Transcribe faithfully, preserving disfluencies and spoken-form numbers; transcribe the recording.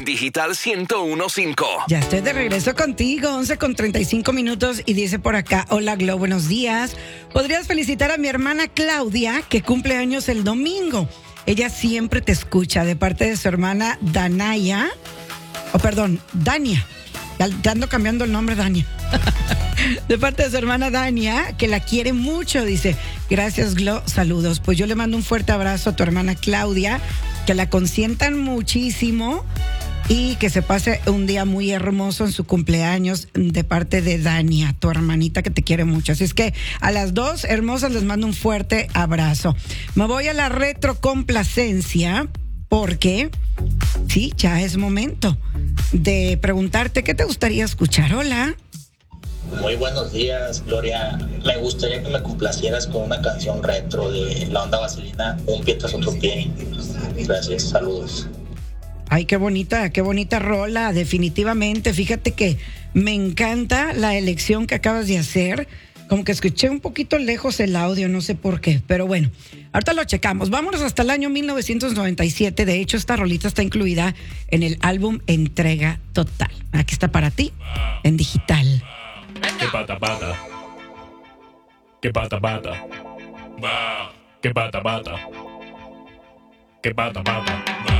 Digital ciento uno punto cinco. Ya estoy de regreso contigo, once con treinta y cinco minutos, y dice por acá: hola Glo, buenos días. ¿Podrías felicitar a mi hermana Claudia, que cumple años el domingo? Ella siempre te escucha, de parte de su hermana Danaya, o oh, perdón, Dania. Ya, ya ando cambiando el nombre, Dania. De parte de su hermana Dania, que la quiere mucho, dice. Gracias, Glo, saludos. Pues yo le mando un fuerte abrazo a tu hermana Claudia, que la consientan muchísimo y que se pase un día muy hermoso en su cumpleaños, de parte de Dania, tu hermanita que te quiere mucho. Así es que a las dos hermosas les mando un fuerte abrazo. Me voy a la retrocomplacencia porque sí, ya es momento de preguntarte qué te gustaría escuchar. Hola. Muy buenos días, Gloria. Me gustaría que me complacieras con una canción retro de la onda Vaselina, Un pie tras otro pie. Gracias, saludos. Ay, qué bonita, qué bonita rola, definitivamente. Fíjate que me encanta la elección que acabas de hacer. Como que escuché un poquito lejos el audio, no sé por qué, pero bueno, ahorita lo checamos. Vámonos hasta el año mil novecientos noventa y siete. De hecho, esta rolita está incluida en el álbum Entrega Total. Aquí está para ti, en digital. Que pata pata. Que pata pata. Que pata pata. Que pata pata.